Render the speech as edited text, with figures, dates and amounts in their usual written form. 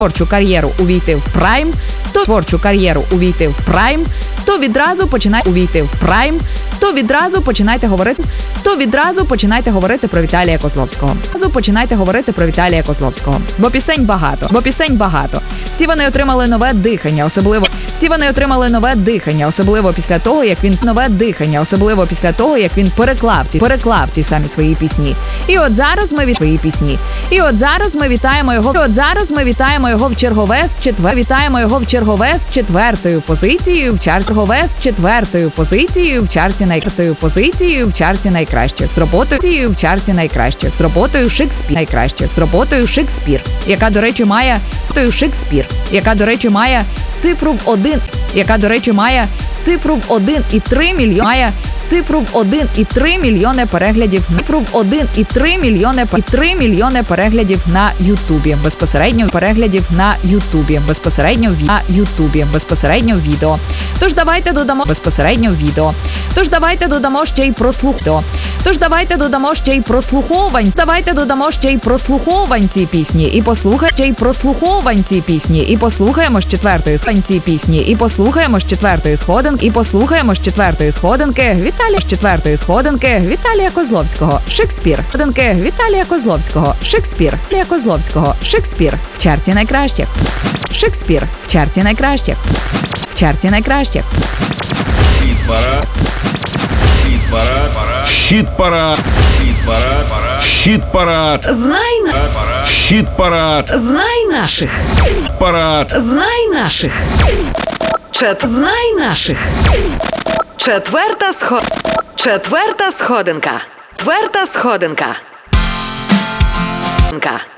творчу кар'єру увійти в прайм, то творчу кар'єру увійти в прайм, то відразу починайте увійти в прайм, то відразу починайте говорити про Віталія Козловського. Починайте говорити про Віталія Козловського. Бо пісень багато. Всі вони отримали нове дихання, особливо після того, як він переклав ті самі свої пісні. І от зараз ми вітаємо його в чергове з четвертою позицією в чарті найкращих. З роботою Шекспір, яка, до речі, має цифру в 1,3 мільйони переглядів. 3 мільйони переглядів на Ютубі. Безпосередньо в відео. Тож давайте додамо ще й прослуховань ці пісні і послухаємо з четвертої сходинки Віталія Козловського. Шекспір. В чарті найкращих. Хіт-парад. Знай наших. Четверта сходинка.